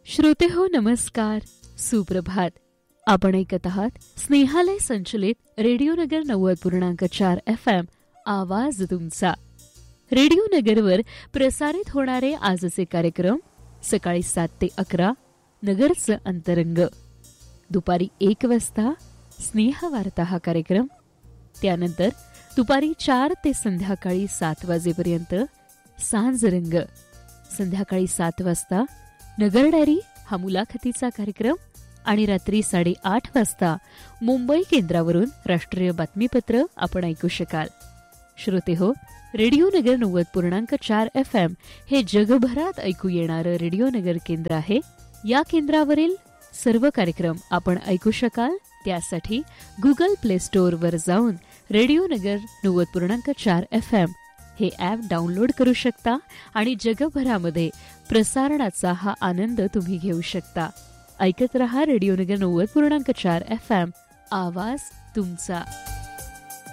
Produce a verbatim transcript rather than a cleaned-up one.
श्रोते हो नमस्कार, सुप्रभात. आपण ऐकत आहात स्नेहालय संचलित रेडिओ नगर नव्वद पूर्णांक चार एफ एम आवाज तुमचा. रेडिओ नगरवर प्रसारित होणारे आजचे कार्यक्रम सकाळी सात ते अकरा नगरचं अंतरंग, दुपारी एक वाजता स्नेहवार्ता हा कार्यक्रम, त्यानंतर दुपारी चार ते संध्याकाळी सात वाजेपर्यंत सांजरंग, संध्याकाळी सात वाजता नगर डायरी हा मुलाखतीचा कार्यक्रम आणि रात्री साडेआठ वाजता मुंबई केंद्रावरून राष्ट्रीय बातमीपत्र आपण ऐकू शकाल. श्रोते हो, रेडिओ नगर नव्वद पूर्णांक चार एफ एम हे जगभरात ऐकू येणारं रेडिओ नगर केंद्र आहे. या केंद्रावरील सर्व कार्यक्रम आपण ऐकू शकाल. त्यासाठी गुगल प्ले स्टोअरवर जाऊन रेडिओ नगर नव्वद पूर्णांक चार एफ एम हे ॲप डाउनलोड करू शकता आणि जगभरामध्ये प्रसारणाचा हा आनंद तुम्ही घेऊ शकता. ऐकत रहा रेडिओ नगर नव्वद पूर्णांक चार एफ एम आवाज तुमचा.